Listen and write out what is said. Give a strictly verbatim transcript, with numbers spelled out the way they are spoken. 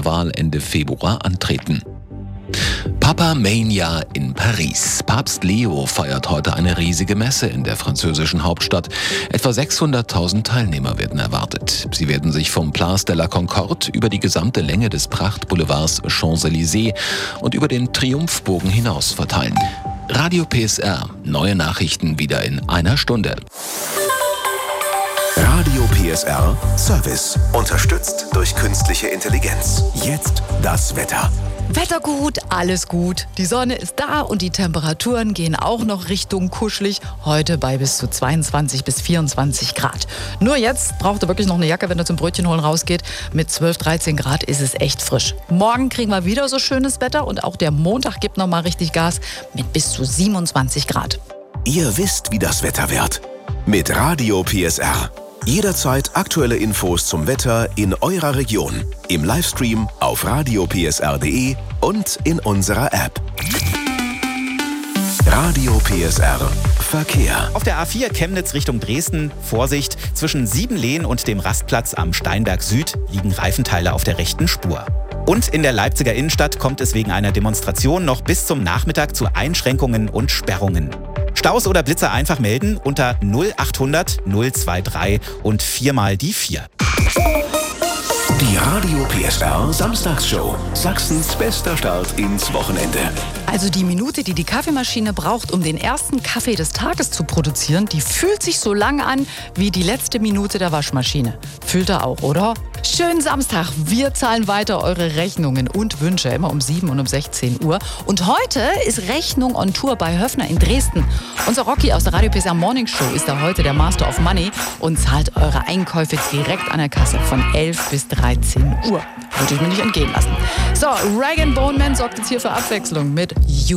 Europawahl Ende Februar antreten. Papa Mania in Paris. Papst Leo feiert heute eine riesige Messe in der französischen Hauptstadt. Etwa sechshunderttausend Teilnehmer werden erwartet. Sie werden sich vom Place de la Concorde über die gesamte Länge des Prachtboulevards Champs-Élysées und über den Triumphbogen hinaus verteilen. Radio P S R. Neue Nachrichten wieder in einer Stunde. Radio P S R Service. Unterstützt durch künstliche Intelligenz. Jetzt das Wetter. Wetter gut, alles gut. Die Sonne ist da und die Temperaturen gehen auch noch Richtung kuschelig. Heute bei bis zu zweiundzwanzig bis vierundzwanzig Grad. Nur jetzt braucht ihr wirklich noch eine Jacke, wenn ihr zum Brötchen holen rausgeht. Mit zwölf, dreizehn Grad ist es echt frisch. Morgen kriegen wir wieder so schönes Wetter und auch der Montag gibt noch mal richtig Gas mit bis zu siebenundzwanzig Grad. Ihr wisst, wie das Wetter wird. Mit Radio P S R. Jederzeit aktuelle Infos zum Wetter in eurer Region. Im Livestream auf radio p s r punkt d e und in unserer App. Radio P S R Verkehr. Auf der A vier Chemnitz Richtung Dresden, Vorsicht, zwischen Siebenlehen und dem Rastplatz am Steinberg Süd liegen Reifenteile auf der rechten Spur. Und in der Leipziger Innenstadt kommt es wegen einer Demonstration noch bis zum Nachmittag zu Einschränkungen und Sperrungen. Staus oder Blitzer einfach melden unter null achthundert null dreiundzwanzig und viermal die vier. Die Radio P S R Samstagsshow. Sachsens bester Start ins Wochenende. Also die Minute, die die Kaffeemaschine braucht, um den ersten Kaffee des Tages zu produzieren, die fühlt sich so lang an wie die letzte Minute der Waschmaschine. Fühlt ihr auch, oder? Schönen Samstag. Wir zahlen weiter eure Rechnungen und Wünsche immer um sieben und um sechzehn Uhr. Und heute ist Rechnung on Tour bei Höffner in Dresden. Unser Rocky aus der Radio P S R Morning Show ist da heute der Master of Money und zahlt eure Einkäufe direkt an der Kasse von elf bis dreizehn Uhr. Würde ich mir nicht entgehen lassen. So, Rag and Bone Man sorgt jetzt hier für Abwechslung mit You.